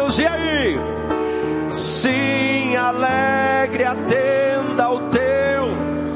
olhos, e aí? Sim, alegre a tenda ao teu.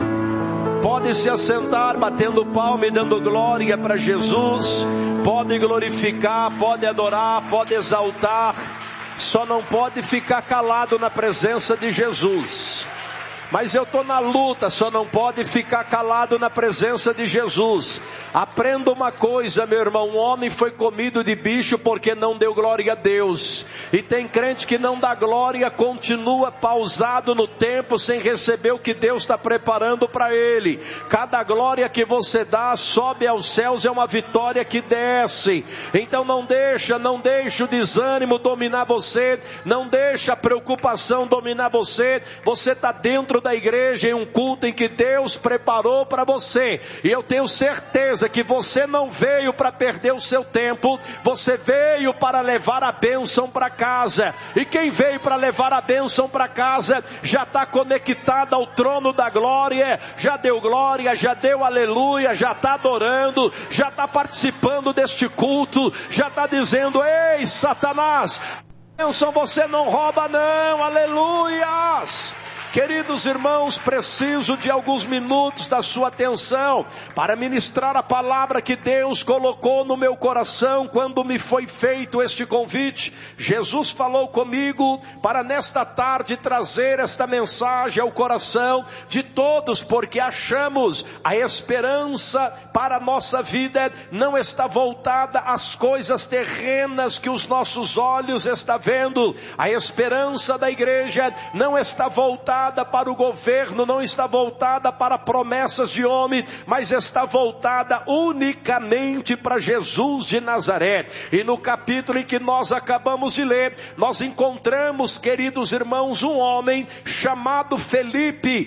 Pode se assentar batendo palma e dando glória para Jesus. Pode glorificar, pode adorar, pode exaltar. Só não pode ficar calado na presença de Jesus. Mas eu estou na luta, só não pode ficar calado na presença de Jesus. Aprenda uma coisa, meu irmão, um homem foi comido de bicho porque não deu glória a Deus. E tem crente que não dá glória, continua pausado no tempo, sem receber o que Deus está preparando para ele. Cada glória que você dá, sobe aos céus, é uma vitória que desce. Então não deixa o desânimo dominar você, não deixa a preocupação dominar você. Você está dentro da igreja, em um culto em que Deus preparou para você, e eu tenho certeza que você não veio para perder o seu tempo, você veio para levar a bênção para casa, e quem veio para levar a bênção para casa, já está conectado ao trono da glória, já deu glória, já deu aleluia, já está adorando, já está participando deste culto, já está dizendo: ei Satanás, bênção você não rouba não, aleluias. Queridos irmãos, preciso de alguns minutos da sua atenção para ministrar a palavra que Deus colocou no meu coração quando me foi feito este convite. Jesus falou comigo para nesta tarde trazer esta mensagem ao coração de todos, porque achamos a esperança para a nossa vida não está voltada às coisas terrenas que os nossos olhos estão vendo. A esperança da igreja não está voltada para o governo, não está voltada para promessas de homem, mas está voltada unicamente para Jesus de Nazaré. E no capítulo em que nós acabamos de ler, nós encontramos, queridos irmãos, um homem chamado Felipe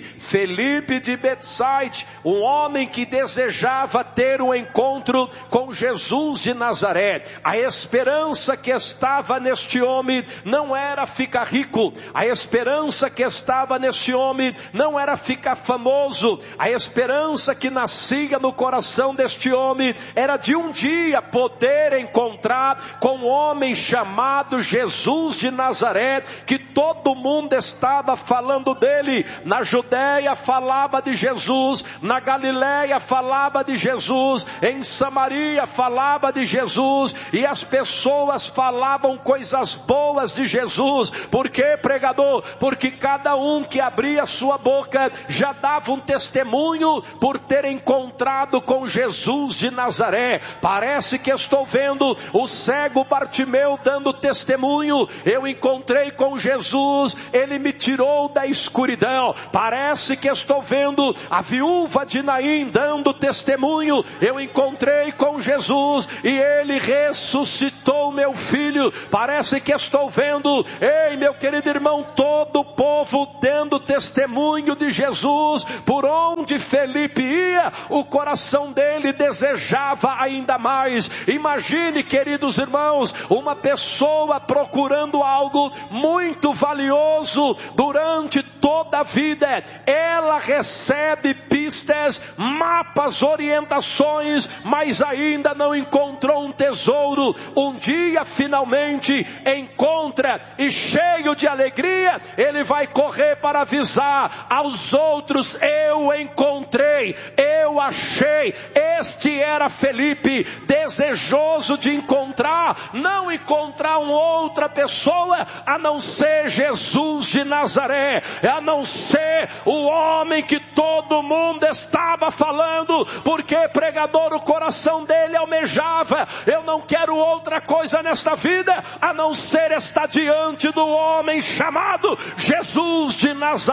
de Betsaida, um homem que desejava ter um encontro com Jesus de Nazaré. A esperança que estava neste homem não era ficar rico, a esperança que estava neste homem não era ficar famoso, a esperança que nascia no coração deste homem era de um dia poder encontrar com um homem chamado Jesus de Nazaré, que todo mundo estava falando dele. Na Judeia falava de Jesus, na Galileia falava de Jesus, em Samaria falava de Jesus, e as pessoas falavam coisas boas de Jesus. Por quê, pregador? Porque cada um que abria sua boca já dava um testemunho por ter encontrado com Jesus de Nazaré. Parece que estou vendo o cego Bartimeu dando testemunho: eu encontrei com Jesus, ele me tirou da escuridão. Parece que estou vendo a viúva de Naim dando testemunho: eu encontrei com Jesus e ele ressuscitou meu filho. Parece que estou vendo, ei meu querido irmão, todo o povo dando testemunho de Jesus. Por onde Felipe ia, o coração dele desejava ainda mais. Imagine, queridos irmãos, uma pessoa procurando algo muito valioso durante toda a vida. Ela recebe pistas, mapas, orientações, mas ainda não encontrou um tesouro. Um dia finalmente encontra, e cheio de alegria, ele vai correr para avisar aos outros: eu encontrei, eu achei. Este era Felipe, desejoso de encontrar, não encontrar uma outra pessoa a não ser Jesus de Nazaré, a não ser o homem que todo mundo estava falando. Porque, pregador, o coração dele almejava: eu não quero outra coisa nesta vida a não ser estar diante do homem chamado Jesus de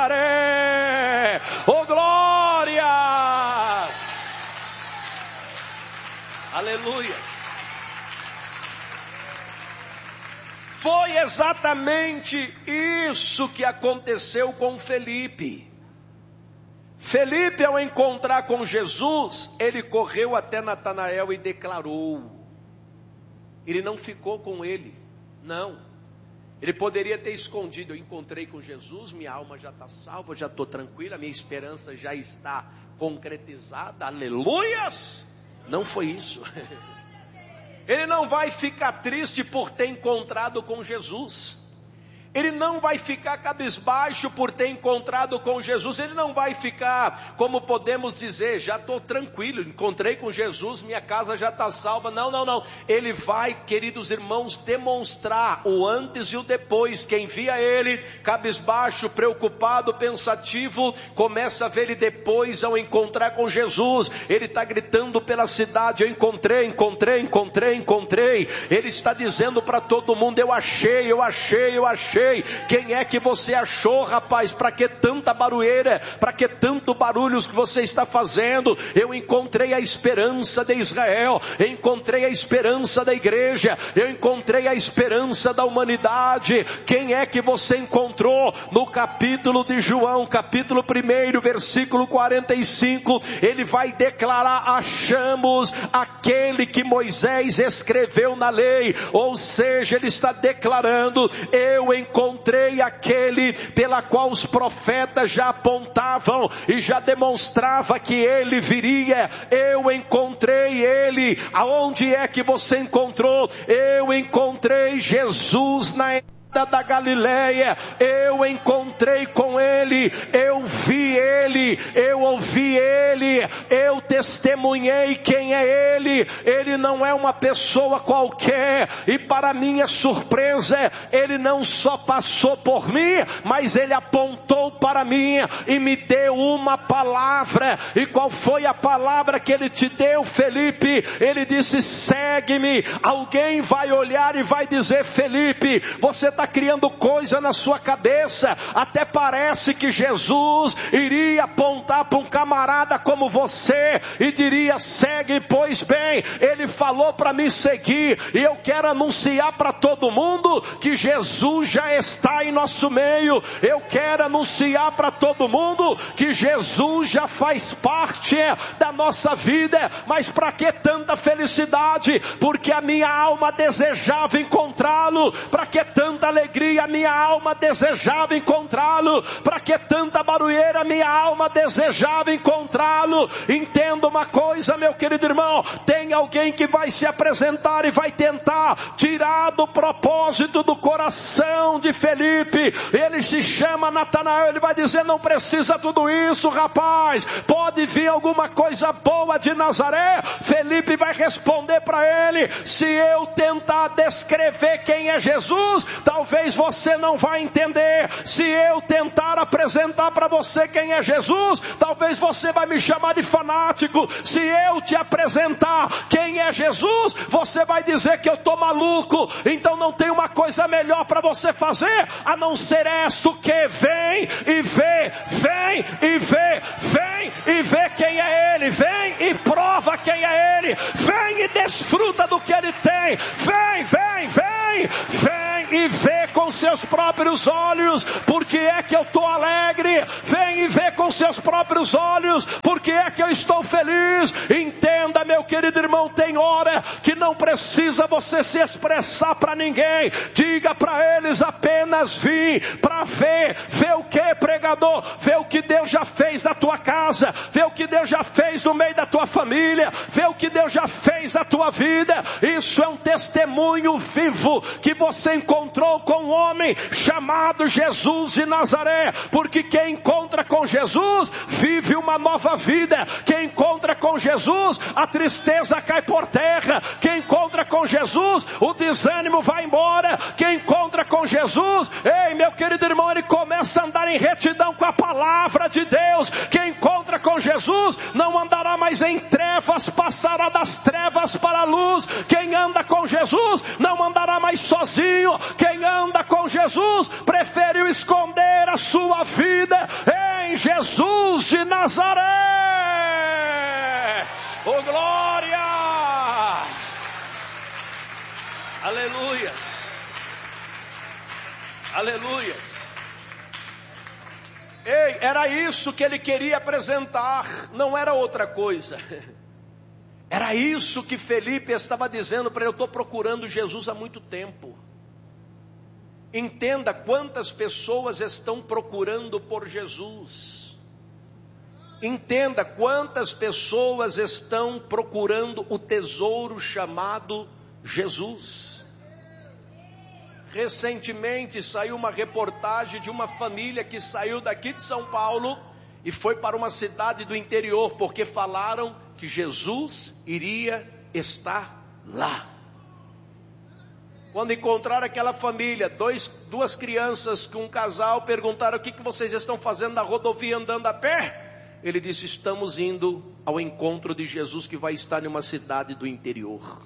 Nazaré. Oh glória! Aleluia! Foi exatamente isso que aconteceu com Felipe. Felipe, ao encontrar com Jesus, ele correu até Natanael e declarou. Ele não ficou com ele, não. Ele poderia ter escondido: eu encontrei com Jesus, minha alma já está salva, já estou tranquila, minha esperança já está concretizada, aleluias. Não foi isso. Ele não vai ficar triste por ter encontrado com Jesus. Ele não vai ficar cabisbaixo por ter encontrado com Jesus. Ele não vai ficar, como podemos dizer, já estou tranquilo, encontrei com Jesus, minha casa já está salva. Não. Ele vai, queridos irmãos, demonstrar o antes e o depois. Quem via ele cabisbaixo, preocupado, pensativo, começa a ver ele depois ao encontrar com Jesus. Ele está gritando pela cidade: eu encontrei. Ele está dizendo para todo mundo: eu achei. Quem é que você achou, rapaz? Para que tanta barulheira? Para que tanto barulhos que você está fazendo? Eu encontrei a esperança de Israel, eu encontrei a esperança da igreja, eu encontrei a esperança da humanidade. Quem é que você encontrou? No capítulo de João, capítulo 1, versículo 45, ele vai declarar: achamos aquele que Moisés escreveu na lei. Ou seja, ele está declarando: eu encontrei aquele pela qual os profetas já apontavam e já demonstrava que ele viria. Eu encontrei ele. Aonde é que você encontrou? Eu encontrei Jesus na da Galileia. Eu encontrei com ele, eu vi ele, eu ouvi ele, eu testemunhei quem é ele. Ele não é uma pessoa qualquer, e para minha surpresa, ele não só passou por mim, mas ele apontou para mim e me deu uma palavra. E qual foi a palavra que ele te deu, Felipe? Ele disse: segue-me. Alguém vai olhar e vai dizer: Felipe, você está criando coisa na sua cabeça. Até parece que Jesus iria apontar para um camarada como você e diria: segue. Pois bem, ele falou para me seguir, e eu quero anunciar para todo mundo que Jesus já está em nosso meio. Eu quero anunciar para todo mundo que Jesus já faz parte da nossa vida. Mas para que tanta felicidade? Porque a minha alma desejava encontrá-lo. Para que tanta alegria? A minha alma desejava encontrá-lo. Para que tanta barulheira? A minha alma desejava encontrá-lo. Entenda uma coisa, meu querido irmão: tem alguém que vai se apresentar e vai tentar tirar do propósito do coração de Felipe. Ele se chama Natanael. Ele vai dizer: não precisa tudo isso, rapaz, pode vir alguma coisa boa de Nazaré. Felipe vai responder para ele: se eu tentar descrever quem é Jesus, talvez você não vai entender. Se eu tentar apresentar para você quem é Jesus, talvez você vai me chamar de fanático. Se eu te apresentar quem é Jesus, você vai dizer que eu estou maluco. Então não tem uma coisa melhor para você fazer a não ser esta: que vem e vê, vem e vê, vem e vê quem é ele, vem e prova quem é ele, vem e desfruta do que ele tem, vem e vê com seus próprios olhos porque é que eu estou alegre. Vem e vê com seus próprios olhos porque é que eu estou feliz. Entenda, meu querido irmão, tem hora que não precisa você se expressar para ninguém. Diga para eles apenas: vim para ver. Vê o que, pregador? Vê o que Deus já fez na tua casa, vê o que Deus já fez no meio da tua família, vê o que Deus já fez na tua vida. Isso é um testemunho vivo que você encontrou com um homem chamado Jesus de Nazaré. Porque quem encontra com Jesus vive uma nova vida. Quem encontra com Jesus, a tristeza cai por terra. Quem encontra com Jesus, o desânimo vai embora. Quem encontra com Jesus, ei, meu querido irmão, ele começa a andar em retidão com a palavra de Deus. Quem encontra com Jesus não andará mais em trevas, passará das trevas para a luz. Quem anda com Jesus não andará mais sozinho. Quem anda com Jesus prefere esconder a sua vida em Jesus de Nazaré. Oh, glória! Aleluias! Aleluias! Ei, era isso que ele queria apresentar, não era outra coisa. Era isso que Felipe estava dizendo para ele: eu estou procurando Jesus há muito tempo. Entenda quantas pessoas estão procurando por Jesus. Entenda quantas pessoas estão procurando o tesouro chamado Jesus. Recentemente saiu uma reportagem de uma família que saiu daqui de São Paulo e foi para uma cidade do interior, porque falaram que Jesus iria estar lá. Quando encontraram aquela família, duas crianças com um casal, perguntaram: o que vocês estão fazendo na rodovia andando a pé? Ele disse: estamos indo ao encontro de Jesus, que vai estar em uma cidade do interior.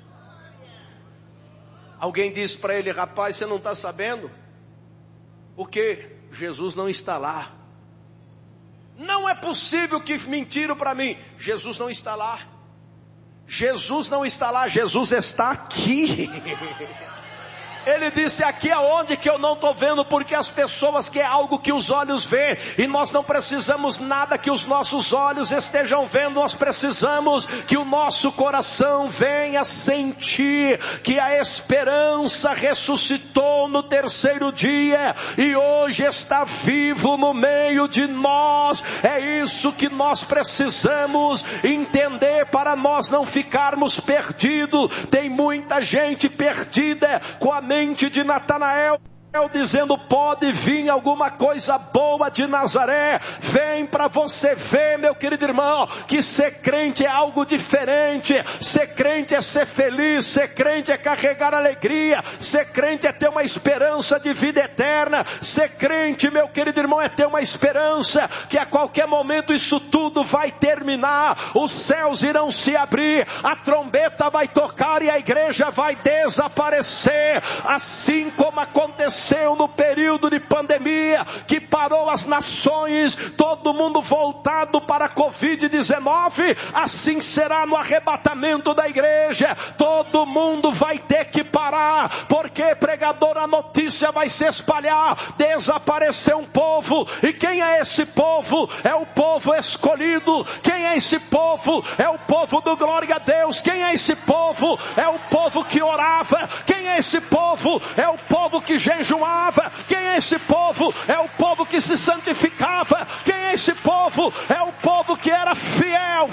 Alguém disse para ele: rapaz, você não está sabendo? Porque Jesus não está lá. Não é possível que mentiram para mim. Jesus não está lá. Jesus não está lá, Jesus está aqui. Ele disse: aqui aonde que eu não estou vendo, porque as pessoas querem algo que os olhos veem, e nós não precisamos nada que os nossos olhos estejam vendo, nós precisamos que o nosso coração venha sentir que a esperança ressuscitou no terceiro dia, e hoje está vivo no meio de nós. É isso que nós precisamos entender, para nós não ficarmos perdidos. Tem muita gente perdida com a mente de Natanael, dizendo: pode vir alguma coisa boa de Nazaré. Vem para você ver, meu querido irmão, que ser crente é algo diferente. Ser crente é ser feliz, ser crente é carregar alegria, ser crente é ter uma esperança de vida eterna. Ser crente, meu querido irmão, é ter uma esperança que a qualquer momento isso tudo vai terminar, os céus irão se abrir, a trombeta vai tocar e a igreja vai desaparecer, assim como aconteceu no período de pandemia, que parou as nações, todo mundo voltado para a Covid-19, assim será no arrebatamento da igreja. Todo mundo vai ter que parar, porque pregador, a notícia vai se espalhar, desapareceu um povo. E quem é esse povo? É o povo escolhido. Quem é esse povo? É o povo do glória a Deus. Quem é esse povo? É o povo que orava. Quem é esse povo? É o povo que jejuava. Quem é esse povo? É o povo que se santificava. Quem é esse povo? É o povo que era fiel.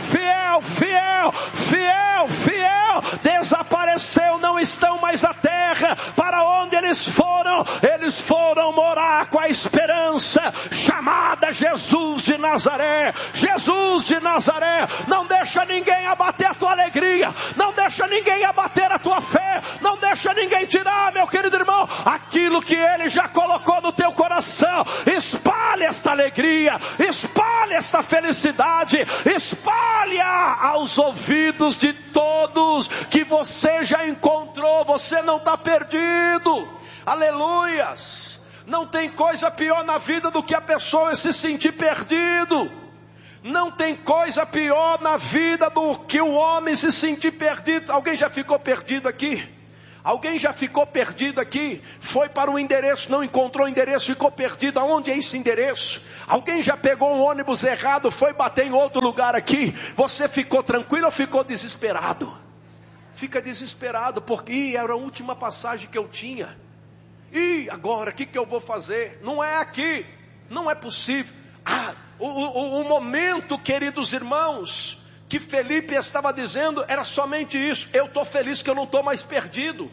Desapareceu, não estão mais na terra. Para onde eles foram? Eles foram morar com a esperança chamada Jesus de Nazaré. Jesus de Nazaré, não deixa ninguém abater a tua alegria, não deixa ninguém abater a tua fé, não deixa ninguém tirar, meu querido irmão, aquilo que Ele já colocou no teu coração. Espalhe esta alegria, espalhe esta felicidade, espalhe aos ouvidos de todos que você já encontrou, você não está perdido. Aleluias! Não tem coisa pior na vida do que a pessoa se sentir perdido. Não tem coisa pior na vida do que o homem se sentir perdido. Alguém já ficou perdido aqui? Alguém já ficou perdido aqui? Foi para um endereço, não encontrou o endereço, ficou perdido. Aonde é esse endereço? Alguém já pegou um ônibus errado, foi bater em outro lugar aqui? Você ficou tranquilo ou ficou desesperado? Fica desesperado porque era a última passagem que eu tinha. E agora, o que eu vou fazer? Não é aqui, não é possível. O momento, queridos irmãos, que Felipe estava dizendo era somente isso: eu estou feliz que eu não estou mais perdido.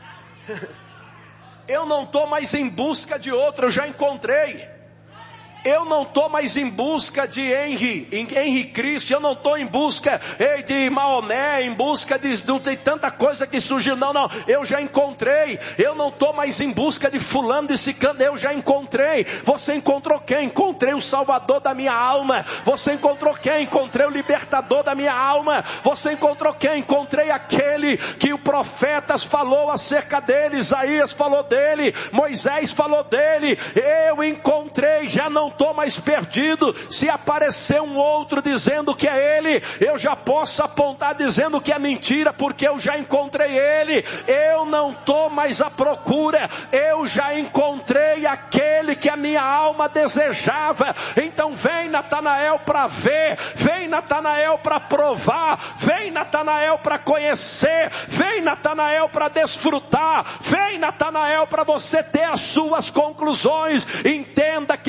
Eu não estou mais em busca de outro, eu já encontrei. Eu não estou mais em busca de Henri Cristo, eu não estou em busca de Maomé, em busca de, não tem tanta coisa que surgiu, não, eu já encontrei. Eu não estou mais em busca de fulano, de ciclano, eu já encontrei. Você encontrou quem? Encontrei o Salvador da minha alma. Você encontrou quem? Encontrei o Libertador da minha alma. Você encontrou quem? Encontrei aquele que o profetas falou acerca dele, Isaías falou dele, Moisés falou dele. Eu encontrei, já não estou mais perdido. Se aparecer um outro dizendo que é ele, eu já posso apontar dizendo que é mentira, porque eu já encontrei ele. Eu não estou mais à procura, eu já encontrei aquele que a minha alma desejava. Então vem, Natanael, para ver, vem, Natanael, para provar, vem, Natanael, para conhecer, vem, Natanael, para desfrutar, vem, Natanael, para você ter as suas conclusões. Entenda, queridos irmãos,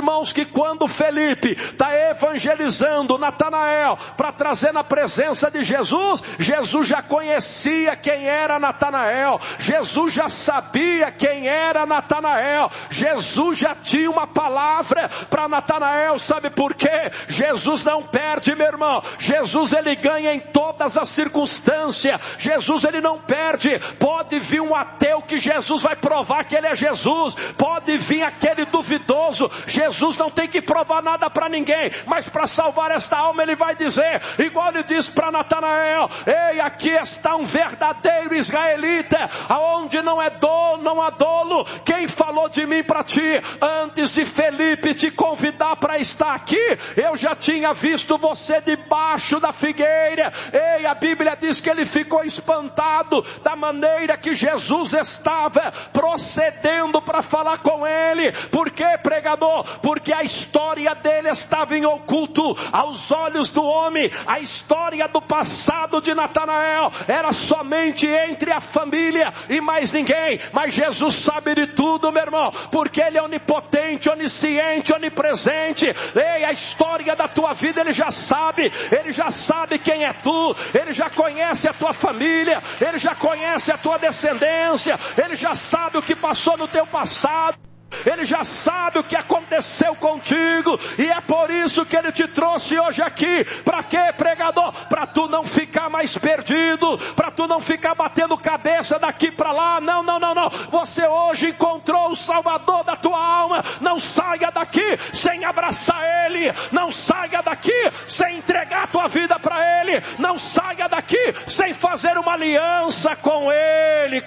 irmãos, que quando Felipe está evangelizando Natanael para trazer na presença de Jesus, Jesus já conhecia quem era Natanael, Jesus já sabia quem era Natanael, Jesus já tinha uma palavra para Natanael. Sabe por quê? Jesus não perde, meu irmão. Jesus, ele ganha em todas as circunstâncias. Jesus, ele não perde. Pode vir um ateu que Jesus vai provar que ele é Jesus, pode vir aquele duvidoso, Jesus não tem que provar nada para ninguém, mas para salvar esta alma ele vai dizer, igual ele disse para Natanael: ei, aqui está um verdadeiro israelita, aonde não é dolo, não há dolo. Quem falou de mim para ti? Antes de Felipe te convidar para estar aqui, eu já tinha visto você debaixo da figueira. Ei, a Bíblia diz que ele ficou espantado da maneira que Jesus estava procedendo para falar com ele. Por quê, pregador? Porque a história dele estava em oculto aos olhos do homem. A história do passado de Natanael era somente entre a família e mais ninguém. Mas Jesus sabe de tudo, meu irmão, porque ele é onipotente, onisciente, onipresente. Ei, a história da tua vida ele já sabe quem é tu, ele já conhece a tua família, ele já conhece a tua descendência, ele já sabe o que passou no teu passado, ele já sabe o que aconteceu contigo, e é por isso que ele te trouxe hoje aqui. Para quê, pregador? Para tu não ficar mais perdido, para tu não ficar batendo cabeça daqui para lá. Não, você hoje encontrou o Salvador da tua alma. Não saia daqui sem abraçar ele, não saia daqui sem entregar a tua vida para ele, não saia daqui sem fazer uma aliança com ele.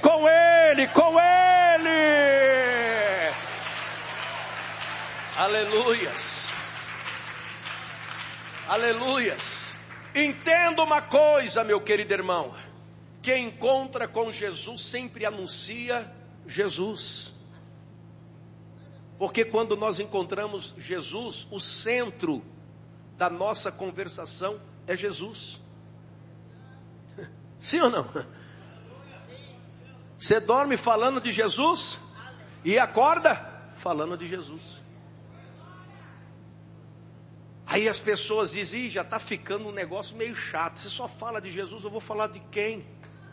Aleluias, aleluias. Entenda uma coisa, meu querido irmão: quem encontra com Jesus sempre anuncia Jesus. Porque quando nós encontramos Jesus, o centro da nossa conversação é Jesus. Sim ou não? Você dorme falando de Jesus e acorda falando de Jesus. Aí as pessoas dizem: já está ficando um negócio meio chato, você só fala de Jesus, eu vou falar de quem?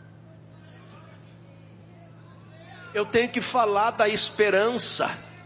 Eu tenho que falar da esperança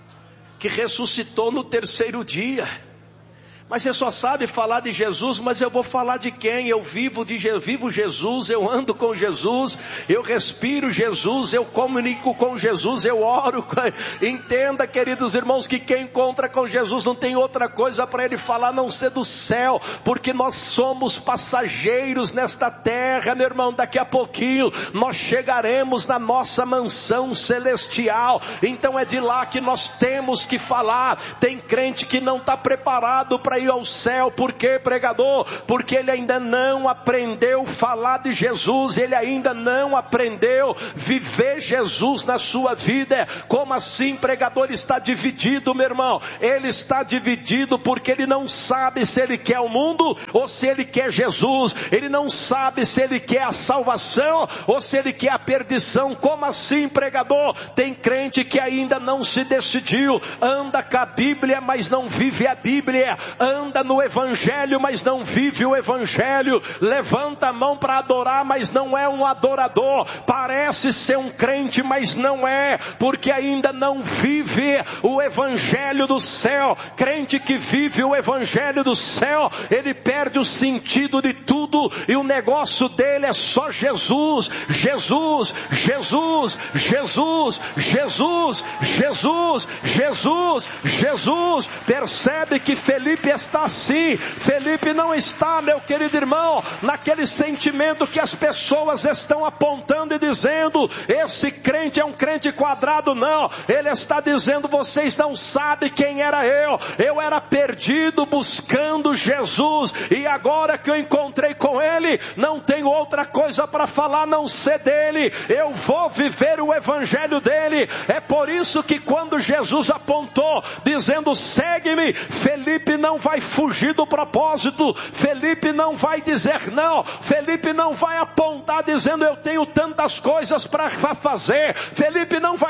que ressuscitou no terceiro dia. Mas você só sabe falar de Jesus, mas eu vou falar de quem? Eu vivo Jesus, eu ando com Jesus, eu respiro Jesus, eu comunico com Jesus, eu oro. Entenda, queridos irmãos, que quem encontra com Jesus não tem outra coisa para ele falar a não ser do céu, porque nós somos passageiros nesta terra, meu irmão. Daqui a pouquinho nós chegaremos na nossa mansão celestial, então é de lá que nós temos que falar. Tem crente que não está preparado para ir ao céu. Por quê, pregador? Porque ele ainda não aprendeu a falar de Jesus, ele ainda não aprendeu viver Jesus na sua vida. Como assim, pregador? Ele está dividido, meu irmão. Ele está dividido porque ele não sabe se ele quer o mundo ou se ele quer Jesus. Ele não sabe se ele quer a salvação ou se ele quer a perdição. Como assim, pregador? Tem crente que ainda não se decidiu, anda com a Bíblia, mas não vive a Bíblia, anda no Evangelho, mas não vive o Evangelho, levanta a mão para adorar, mas não é um adorador, parece ser um crente, mas não é, porque ainda não vive o Evangelho do céu. Crente que vive o Evangelho do céu, ele perde o sentido de tudo, e o negócio dele é só Jesus, Jesus, Jesus, Jesus, Jesus, Jesus, Jesus, Jesus. Percebe que Felipe está assim. Felipe não está, meu querido irmão, naquele sentimento que as pessoas estão apontando e dizendo: esse crente é um crente quadrado. Não, ele está dizendo: vocês não sabem quem era eu era perdido buscando Jesus, e agora que eu encontrei com ele, não tenho outra coisa para falar a não ser dele. Eu vou viver o Evangelho dele. É por isso que quando Jesus apontou dizendo: segue-me, Felipe não vai fugir do propósito, Felipe não vai dizer não, Felipe não vai apontar dizendo: eu tenho tantas coisas para fazer, Felipe não vai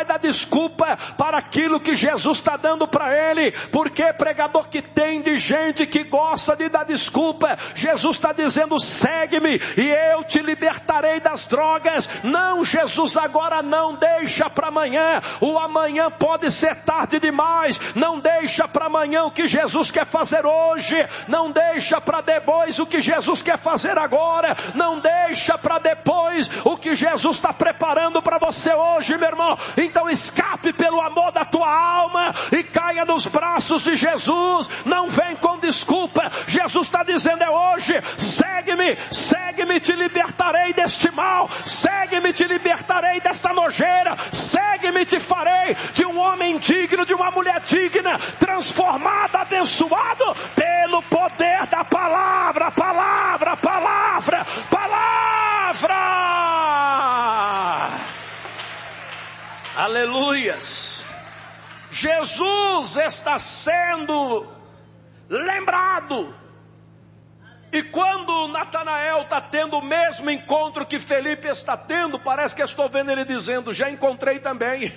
dar desculpa para aquilo que Jesus está dando para ele. Porque, pregador, que tem de gente que gosta de dar desculpa. Jesus está dizendo: segue-me e eu te libertarei das drogas. Não, Jesus, agora não, deixa para amanhã. O amanhã pode ser tarde demais. Não deixa para amanhã o que Jesus quer fazer hoje. Não deixa para depois o que Jesus quer fazer agora. Não deixa para depois o que Jesus está preparando para você hoje, meu irmão. Então escape pelo amor da tua alma e caia nos braços de Jesus. Não vem com desculpa. Jesus está dizendo: é hoje. Segue-me, segue-me, te libertarei deste mal. Segue-me, te libertarei desta nojeira. Segue-me, te farei de um homem digno, de uma mulher digna, transformado, abençoado pelo poder da palavra, palavra, palavra, palavra. Aleluias. Jesus está sendo lembrado. E quando Natanael está tendo o mesmo encontro que Felipe está tendo, parece que eu estou vendo ele dizendo: já encontrei também.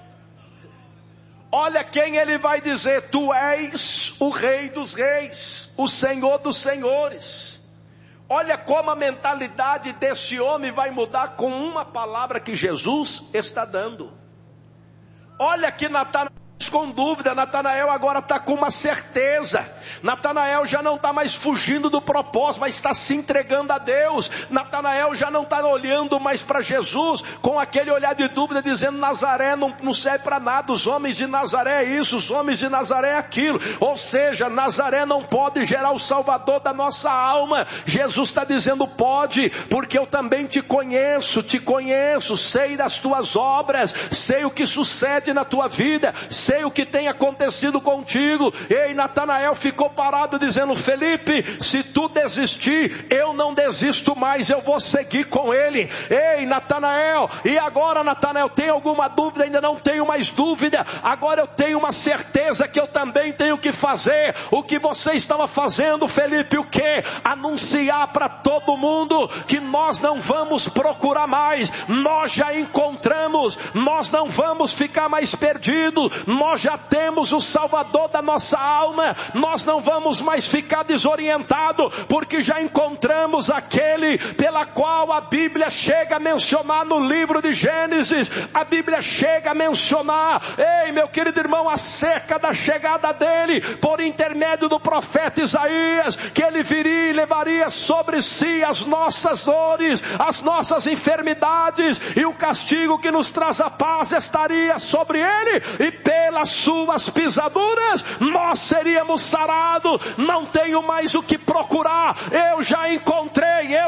Olha quem ele vai dizer: tu és o Rei dos Reis, o Senhor dos Senhores. Olha como a mentalidade desse homem vai mudar com uma palavra que Jesus está dando. Olha que Natanael com dúvida, Natanael agora está com uma certeza. Natanael já não está mais fugindo do propósito, mas está se entregando a Deus. Natanael já não está olhando mais para Jesus com aquele olhar de dúvida, dizendo: Nazaré não serve para nada, os homens de Nazaré é isso, os homens de Nazaré é aquilo. Ou seja, Nazaré não pode gerar o Salvador da nossa alma. Jesus está dizendo: pode, porque eu também te conheço, sei das tuas obras, sei o que sucede na tua vida, sei o que tem acontecido contigo. Ei, Natanael ficou parado dizendo: Felipe, se tu desistir, eu não desisto mais, eu vou seguir com ele. Ei, Natanael, e agora, Natanael, tem alguma dúvida? Ainda não tenho mais dúvida. Agora eu tenho uma certeza que eu também tenho que fazer o que você estava fazendo, Felipe. O que? Anunciar para todo mundo que nós não vamos procurar mais, nós já encontramos, nós não vamos ficar mais perdidos, nós já temos o Salvador da nossa alma, nós não vamos mais ficar desorientados, porque já encontramos aquele pela qual a Bíblia chega a mencionar no livro de Gênesis. A Bíblia chega a mencionar, ei, meu querido irmão, acerca da chegada dele, por intermédio do profeta Isaías, que ele viria e levaria sobre si as nossas dores, as nossas enfermidades, e o castigo que nos traz a paz estaria sobre ele, e pelas suas pisaduras nós seríamos sarados. Não tenho mais o que procurar, eu já encontrei.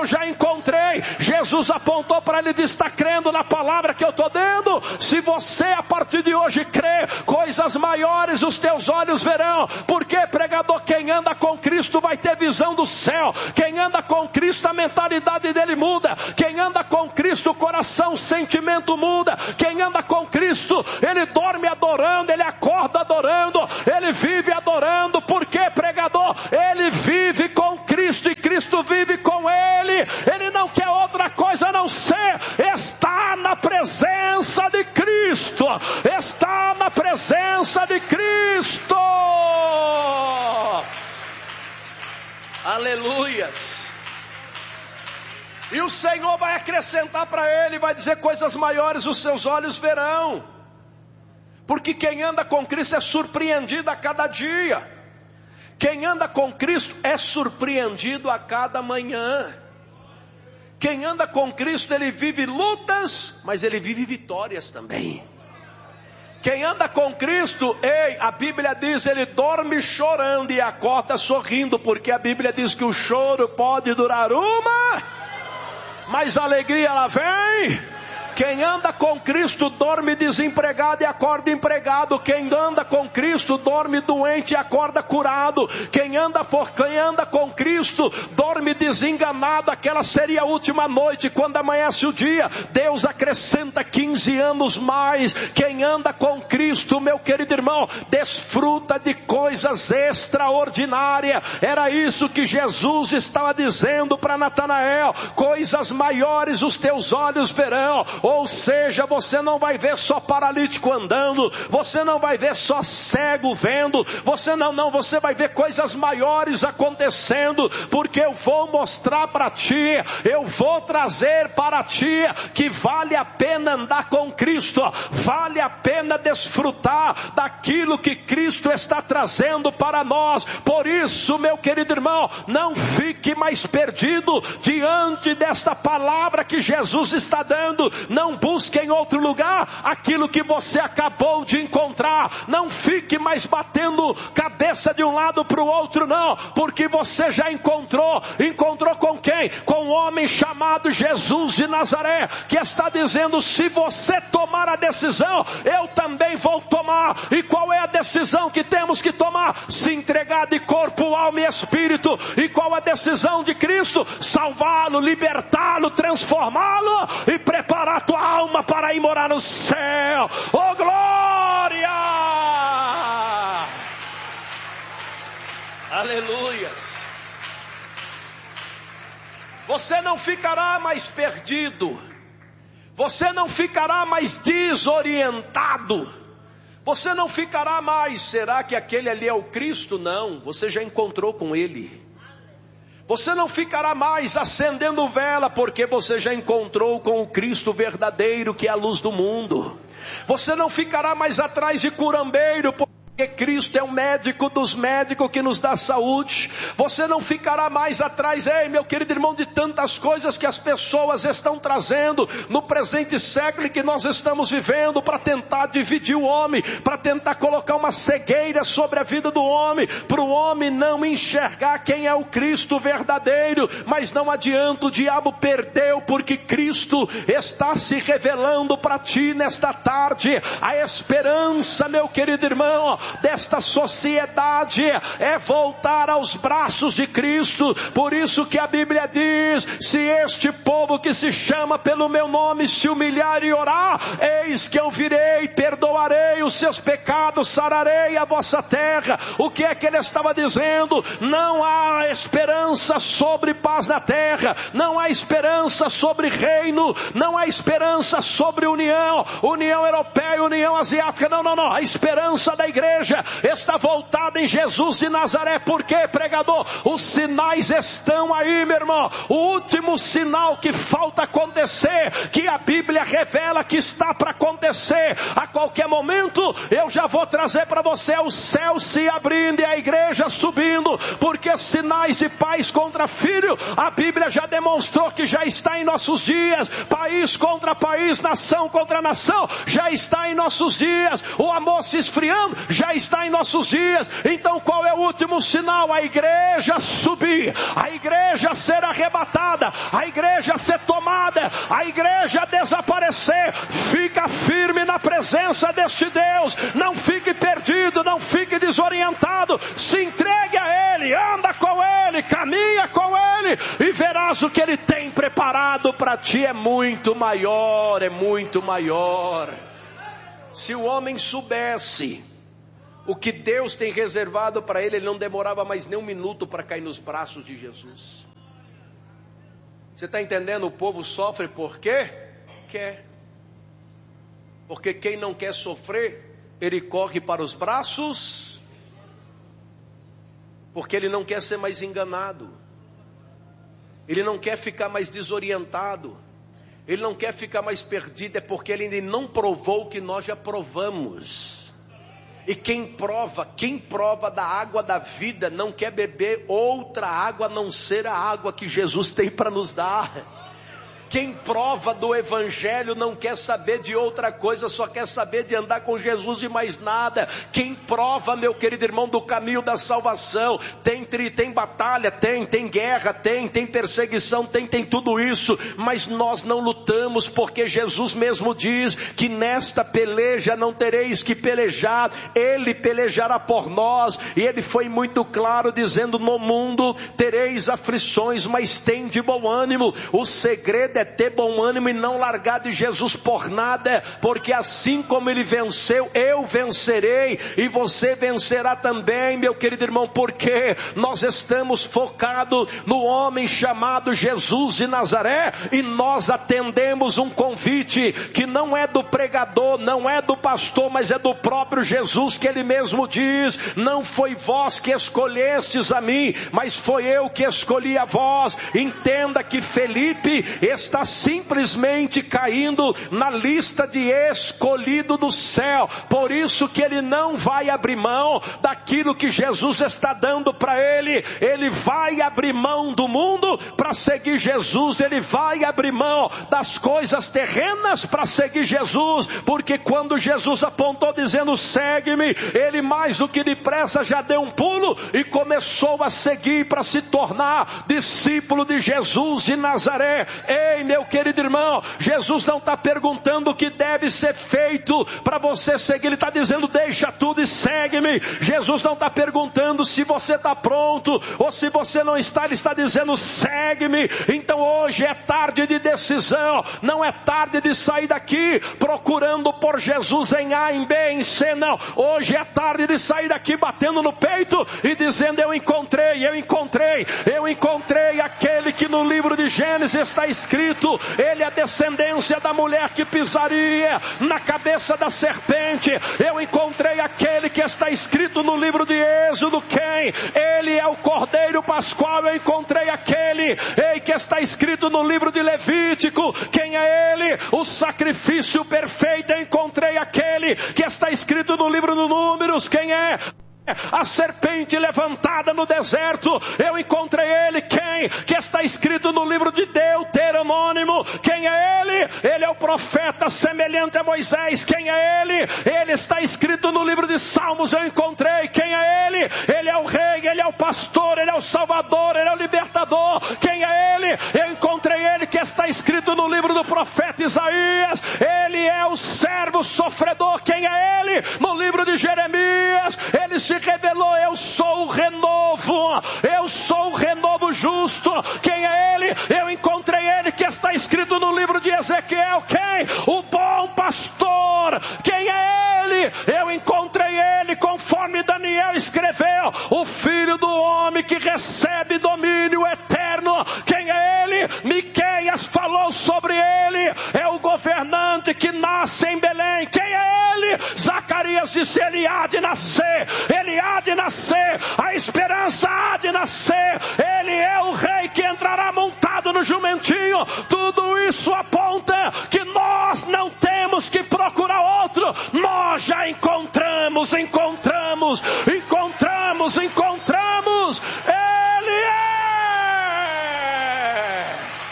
Jesus apontou para ele e disse: está crendo na palavra que eu estou dando? Se você a partir de hoje crê, coisas maiores os teus olhos verão. Porque, pregador, quem anda com Cristo vai ter visão do céu. Quem anda com Cristo, a mentalidade dele muda. Quem anda com Cristo, o coração, o sentimento muda. Quem anda com Cristo, ele dorme adorando, ele acorda adorando, ele vive adorando. Por quê, pregador? Ele vive com Cristo e Cristo vive com ele. Ele não quer outra coisa a não ser estar na presença de Cristo. Está na presença de Cristo. Aleluias. E o Senhor vai acrescentar para ele, vai dizer: coisas maiores os seus olhos verão. Porque quem anda com Cristo é surpreendido a cada dia. Quem anda com Cristo é surpreendido a cada manhã. Quem anda com Cristo, ele vive lutas, mas ele vive vitórias também. Quem anda com Cristo, ei, a Bíblia diz, ele dorme chorando e acorda sorrindo, porque a Bíblia diz que o choro pode durar mas a alegria ela vem. Quem anda com Cristo dorme desempregado e acorda empregado. Quem anda com Cristo dorme doente e acorda curado. Quem anda com Cristo dorme desenganado. Aquela seria a última noite, quando amanhece o dia, Deus acrescenta 15 anos mais. Quem anda com Cristo, meu querido irmão, desfruta de coisas extraordinárias. Era isso que Jesus estava dizendo para Natanael: coisas maiores os teus olhos verão. Ou seja, você não vai ver só paralítico andando, você não vai ver só cego vendo, você vai ver coisas maiores acontecendo, porque eu vou mostrar para ti, eu vou trazer para ti que vale a pena andar com Cristo, vale a pena desfrutar daquilo que Cristo está trazendo para nós. Por isso, meu querido irmão, não fique mais perdido diante desta palavra que Jesus está dando. Não busque em outro lugar aquilo que você acabou de encontrar. Não fique mais batendo cabeça de um lado para o outro, não, porque você já encontrou com quem? Com um homem chamado Jesus de Nazaré, que está dizendo: se você tomar a decisão, eu também vou tomar. E qual é a decisão que temos que tomar? Se entregar de corpo, alma e espírito. E qual a decisão de Cristo? Salvá-lo, libertá-lo, transformá-lo e preparar a tua alma para ir morar no céu. Oh, glória! Aleluias! Você não ficará mais perdido, você não ficará mais desorientado, você não ficará mais: será que aquele ali é o Cristo? Não, você já encontrou com ele. Você não ficará mais acendendo vela, porque você já encontrou com o Cristo verdadeiro, que é a luz do mundo. Você não ficará mais atrás de curandeiro, porque Cristo é o médico dos médicos que nos dá saúde. Você não ficará mais atrás, meu querido irmão, de tantas coisas que as pessoas estão trazendo no presente século em que nós estamos vivendo, para tentar dividir o homem, para tentar colocar uma cegueira sobre a vida do homem, para o homem não enxergar quem é o Cristo verdadeiro. Mas não adianta, o diabo perdeu, porque Cristo está se revelando para ti nesta tarde. A esperança, meu querido irmão, desta sociedade é voltar aos braços de Cristo. Por isso que a Bíblia diz: se este povo que se chama pelo meu nome se humilhar e orar, eis que eu virei, perdoarei os seus pecados, sararei a vossa terra. O que é que ele estava dizendo? Não há esperança sobre paz na terra, não há esperança sobre reino, não há esperança sobre União Europeia, União Asiática, não, a esperança da igreja está voltada em Jesus de Nazaré. Por quê, pregador? Os sinais estão aí, meu irmão. O último sinal que falta acontecer, que a Bíblia revela que está para acontecer a qualquer momento, eu já vou trazer para você: é o céu se abrindo e a igreja subindo. Porque sinais de pais contra filho, a Bíblia já demonstrou que já está em nossos dias. País contra país, nação contra nação, já está em nossos dias. O amor se esfriando, já está em nossos dias. Então qual é o último sinal? A igreja subir, a igreja ser arrebatada, a igreja ser tomada, a igreja desaparecer. Fica firme na presença deste Deus, não fique perdido, não fique desorientado, se entregue a Ele, anda com Ele, caminha com Ele, e verás o que Ele tem preparado para ti. É muito maior, é muito maior. Se o homem soubesse o que Deus tem reservado para ele, ele não demorava mais nem um minuto para cair nos braços de Jesus. Você está entendendo? O povo sofre porque quer. Porque quem não quer sofrer, ele corre para os braços, porque ele não quer ser mais enganado, ele não quer ficar mais desorientado, ele não quer ficar mais perdido. É porque ele ainda não provou o que nós já provamos. E quem prova da água da vida não quer beber outra água a não ser a água que Jesus tem para nos dar. Quem prova do Evangelho não quer saber de outra coisa, só quer saber de andar com Jesus e mais nada. Quem prova, meu querido irmão, do caminho da salvação, tem batalha, tem guerra, tem perseguição, tem tudo isso, mas nós não lutamos, porque Jesus mesmo diz que nesta peleja não tereis que pelejar, Ele pelejará por nós. E Ele foi muito claro dizendo: no mundo tereis aflições, mas tem de bom ânimo. O segredo segredo é ter bom ânimo e não largar de Jesus por nada, porque assim como ele venceu, eu vencerei e você vencerá também, meu querido irmão, porque nós estamos focados no homem chamado Jesus de Nazaré, e nós atendemos um convite que não é do pregador, não é do pastor, mas é do próprio Jesus, que ele mesmo diz: não foi vós que escolhestes a mim, mas foi eu que escolhi a vós. Entenda que Felipe está simplesmente caindo na lista de escolhido do céu, por isso que ele não vai abrir mão daquilo que Jesus está dando para ele. Ele vai abrir mão do mundo para seguir Jesus, ele vai abrir mão das coisas terrenas para seguir Jesus, porque quando Jesus apontou dizendo segue-me, ele mais do que depressa já deu um pulo e começou a seguir para se tornar discípulo de Jesus de Nazaré. Ei, meu querido irmão, Jesus não está perguntando o que deve ser feito para você seguir, ele está dizendo deixa tudo e segue-me. Jesus não está perguntando se você está pronto ou se você não está, ele está dizendo segue-me. Então hoje é tarde de decisão, não é tarde de sair daqui procurando por Jesus em A, em B, em C, não. Hoje é tarde de sair daqui batendo no peito e dizendo eu encontrei aquele que no livro de Gênesis está escrito, ele é a descendência da mulher que pisaria na cabeça da serpente. Eu encontrei aquele que está escrito no livro de Êxodo, quem? Ele é o Cordeiro Pascual. Eu encontrei aquele que está escrito no livro de Levítico, quem é ele? O sacrifício perfeito. Eu encontrei aquele que está escrito no livro de Números, quem é? A serpente levantada no deserto. Eu encontrei ele, quem? Que está escrito no livro de Deuteronômio. Quem é ele? Ele é o profeta semelhante a Moisés. Quem é ele? Ele está escrito no livro de Salmos. Eu encontrei. Quem é ele? Ele é o rei, ele é o pastor, ele é o salvador, ele é o libertador. Quem é ele? Eu encontrei ele que está escrito no livro do profeta Isaías. Ele é o servo sofredor. Quem é ele? No livro de Jeremias. Ele se revelou, eu sou o renovo justo. Quem é ele? Eu encontrei ele que está escrito no livro de Ezequiel. Quem? O bom pastor. Quem é ele? Eu encontrei ele conforme Daniel escreveu, o filho do homem que recebe domínio eterno. Quem é ele? Miqueias falou sobre ele, é o governante que nasce em Belém. Quem é ele? Zacarias disse, ele há de nascer, a esperança há de nascer, ele é o rei que entrará montado no jumentinho. Tudo isso aponta que nós não temos que procurar outro, nós já encontramos, ele é.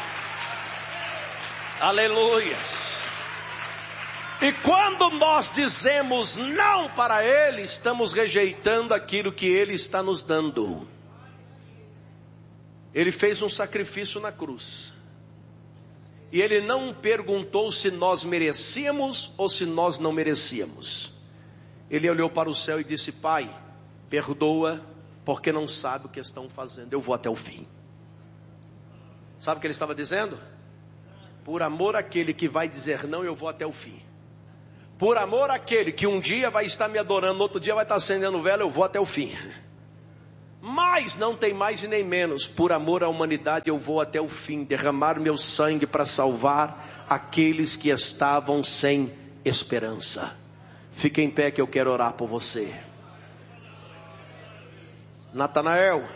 Aleluias. E quando nós dizemos não para ele, estamos rejeitando aquilo que ele está nos dando. Ele fez um sacrifício na cruz. E ele não perguntou se nós merecíamos ou se nós não merecíamos. Ele olhou para o céu e disse, Pai, perdoa, porque não sabe o que estão fazendo. Eu vou até o fim. Sabe o que ele estava dizendo? Por amor àquele que vai dizer não, eu vou até o fim. Por amor àquele que um dia vai estar me adorando, outro dia vai estar acendendo vela, eu vou até o fim. Mas não tem mais e nem menos, por amor à humanidade eu vou até o fim, derramar meu sangue para salvar aqueles que estavam sem esperança. Fique em pé que eu quero orar por você. Natanael,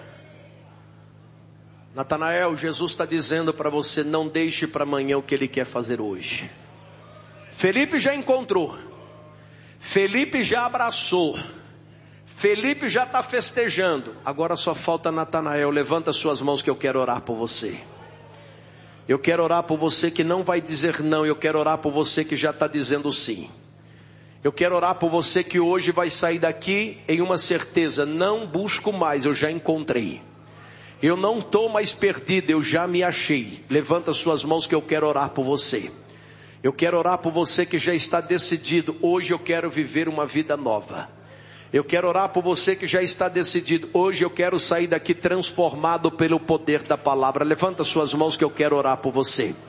Jesus está dizendo para você, não deixe para amanhã o que ele quer fazer hoje. Felipe já encontrou, Felipe já abraçou, Felipe já está festejando, agora só falta Natanael. Levanta suas mãos que eu quero orar por você. Eu quero orar por você que não vai dizer não, eu quero orar por você que já está dizendo sim. Eu quero orar por você que hoje vai sair daqui em uma certeza, não busco mais, eu já encontrei. Eu não estou mais perdido, eu já me achei. Levanta suas mãos que eu quero orar por você. Eu quero orar por você que já está decidido, hoje eu quero viver uma vida nova. Eu quero orar por você que já está decidido, hoje eu quero sair daqui transformado pelo poder da palavra. Levanta suas mãos que eu quero orar por você.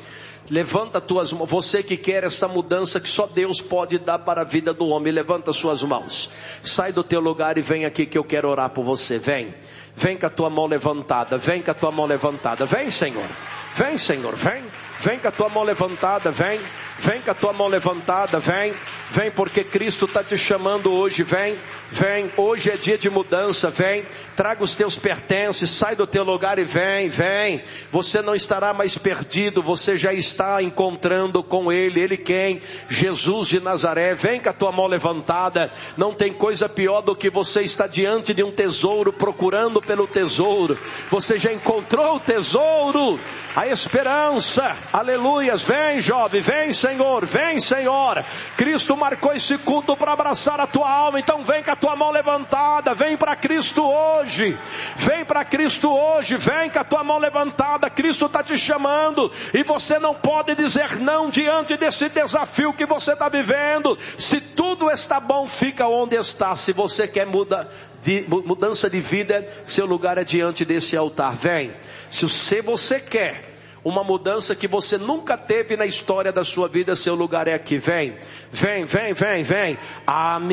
Levanta tuas mãos. Você que quer essa mudança que só Deus pode dar para a vida do homem, levanta suas mãos. Sai do teu lugar e vem aqui que eu quero orar por você. Vem. Vem com a tua mão levantada. Vem com a tua mão levantada. Vem, Senhor. Vem, Senhor. Vem. Vem com a tua mão levantada. Vem. Vem com a tua mão levantada. Vem. Vem porque Cristo está te chamando hoje. Vem. Vem. Hoje é dia de mudança. Vem. Traga os teus pertences. Sai do teu lugar e vem. Vem. Você não estará mais perdido. Você já está encontrando com Ele. Ele quem? Jesus de Nazaré. Vem com a tua mão levantada. Não tem coisa pior do que você estar diante de um tesouro, procurando pelo tesouro. Você já encontrou o tesouro, a esperança. Aleluias. Vem, jovem. Vem, Senhor. Vem, Senhor. Cristo marcou esse culto para abraçar a tua alma. Então vem com a tua mão levantada. Vem para Cristo hoje. Vem para Cristo hoje. Vem com a tua mão levantada. Cristo está te chamando. E você não pode dizer não diante desse desafio que você está vivendo. Se tudo está bom, fica onde está. Se você quer mudança de vida, seu lugar é diante desse altar. Vem. Se você quer uma mudança que você nunca teve na história da sua vida, seu lugar é aqui. Vem. Vem, vem, vem, vem. Amém.